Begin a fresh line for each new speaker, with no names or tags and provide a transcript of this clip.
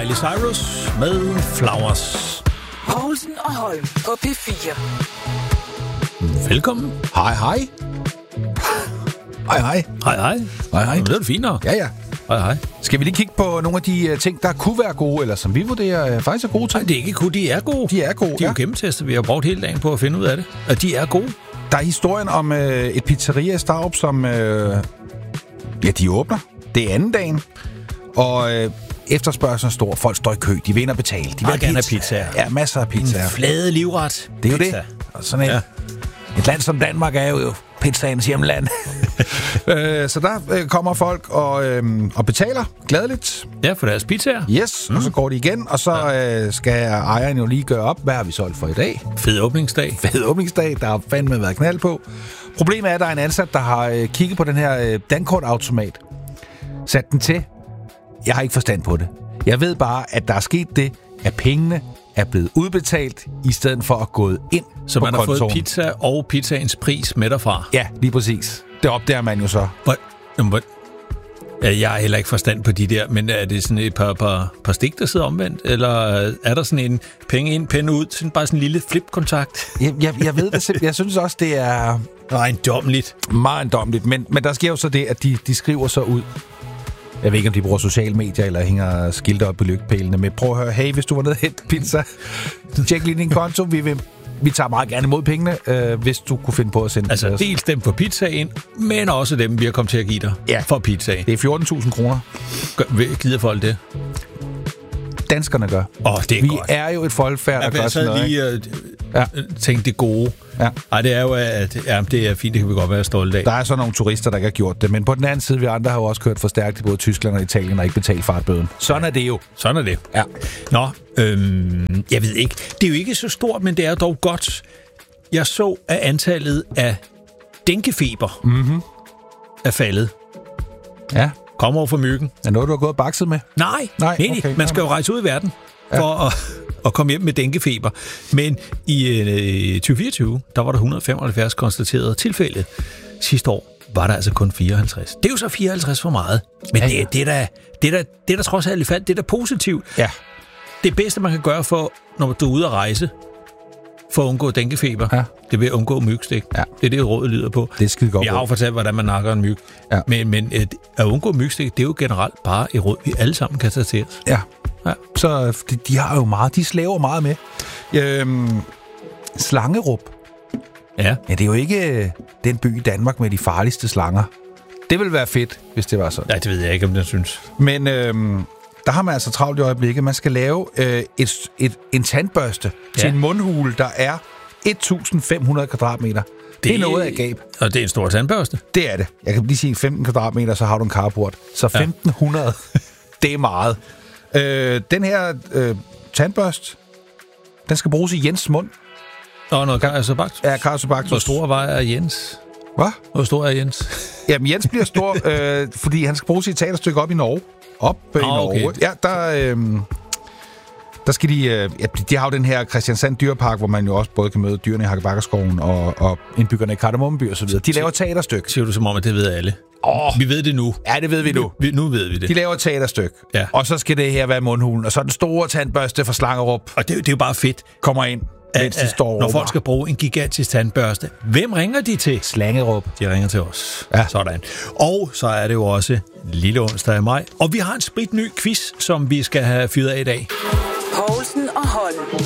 Miley Cyrus med Flowers.
Poulsen og Holm på P4.
Velkommen.
Hej, hej. Hej, hej.
Hej, hej.
Hej, hej.
Det er finere.
Ja.
Hej, hej.
Skal vi lige kigge på nogle af de ting, der kunne være gode, eller som vi vurderer faktisk er gode ting?
Nej, det er ikke kun, de er gode.
De er gode,
De er jo gennemtestet. Vi har brugt hele dagen på at finde ud af det. Og de er gode.
Der er historien om et pizzeria i Starup, som de åbner. Det er anden dagen. Og efterspørgselen er stor. Folk står i kø. De vil ind og betale. De vil
gerne have pizzaer.
Ja, masser af pizzaer.
En flade livret.
Det er jo
pizza.
det. Og sådan et land som Danmark er jo pizzaens hjemland. Så der kommer folk og betaler gladeligt.
Ja, for deres pizzaer.
Yes, og så går de igen, og så skal ejeren jo lige gøre op, hvad har vi solgt for i dag.
Fed åbningsdag.
Fed åbningsdag, der har fandme været knald på. Problemet er, at der er en ansat, der har kigget på den her dankortautomat. Sat den til. Jeg har ikke forstand på det. Jeg ved bare, at der er sket det, at pengene er blevet udbetalt, i stedet for at gå ind
så
på
man har
kontoen.
fået pizza og pizzaens pris med derfra.
Ja, lige præcis. Det opdager man jo så.
Jeg har heller ikke forstand på de der, men er det sådan et par stik, der sidder omvendt? Eller er der sådan en penge ind, penge ud? Sådan bare sådan en lille flip-kontakt?
Jeg ved det simpelthen. Jeg synes også, det er
ejendommeligt.
Meget ejendommeligt. Men der sker jo så det, at de skriver så ud. Jeg ved ikke, om de bruger sociale medier, eller hænger skilte op i lygtepælene. Men prøv at høre, hey, hvis du var nede og hente pizza, tjek lige din konto. Vi tager meget gerne imod pengene, hvis du kunne finde på at sende
altså, dels dem for pizzaen, men også dem, vi har kommet til at give dig for pizzaen.
Det er 14.000 kroner.
Gider folk det?
Danskerne gør.
Det er
vi
godt.
er jo et folkefærd, der gør sådan noget.
Jeg tænkte det gode.
Ja.
Ej, det er jo, at det er fint, det kan vi godt være stolte af.
Der er så nogle turister, der ikke har gjort det, men på den anden side, vi andre har jo også kørt for stærkt i både Tyskland og Italien og ikke betalt fartbøden. Sådan er det jo.
Sådan er det.
Ja.
Nå, jeg ved ikke. Det er jo ikke så stort, men det er dog godt. Jeg så, at antallet af denguefeber er faldet.
Ja.
Kom over for myggen.
Er noget, du har gået og bakset med?
Nej.
Okay.
Man skal jo rejse ud i verden for at komme hjem med denguefeber. Men i 2024, der var der 175 konstaterede tilfælde. Sidste år var der altså kun 54. Det er jo så 54 for meget. Men det er da trods alt i fald, det er da positivt.
Ja.
Det bedste, man kan gøre for, når du er ude at rejse, for at undgå denguefeber, det vil at undgå mygstik. Ja. Det er det, rådet lyder på.
Det er skide godt.
Jeg har jo fortalt, hvordan man nakker en myg. Ja. Men at undgå mygstik, det er jo generelt bare et råd, vi alle sammen kan tage til os.
Ja. Så de har jo meget, de slæver meget med. Slangerup. Ja, det er jo ikke den by i Danmark med de farligste slanger. Det ville være fedt, hvis det var sådan.
Nej, det ved jeg ikke, om den synes.
Men der har man altså travlt i øjeblikket. Man skal lave en tandbørste til en mundhule, der er 1.500 kvadratmeter. Det er noget af gab.
Og det er en stor tandbørste?
Det er det. Jeg kan lige sige 15 kvadratmeter, så har du en carport. Så 1.500, det er meget. Den her tandbørste, den skal bruges i Jens' mund.
Noget Carlsberg.
Ja, Carlsberg.
Hvor stor var Jens?
Hvad?
Hvor stor er Jens?
Jamen, Jens bliver stor, fordi han skal bruges i et teaterstykke op i Norge. I Norge. Okay. Ja, der skal de har jo den her Christiansand Dyrepark, hvor man jo også både kan møde dyrene i Hakkebakkerskoven og indbyggerne i Kardemommeby og så videre. De laver et teaterstykke.
Siger du som om, at det ved alle? Vi ved det nu.
Ja, det ved vi nu.
Nu ved vi det.
De laver et teaterstykke. Ja. Og så skal det her være mundhulen. Og så den store tandbørste fra Slangerup.
Og det er jo bare fedt.
Kommer ind.
Når folk skal bruge en gigantisk tandbørste, hvem ringer de til?
Slangerup.
De ringer til os. Ja. Sådan. Og så er det jo også lille onsdag i maj. Og vi har en spritny quiz, som vi skal have fyret af i dag.
Poulsen og Holm.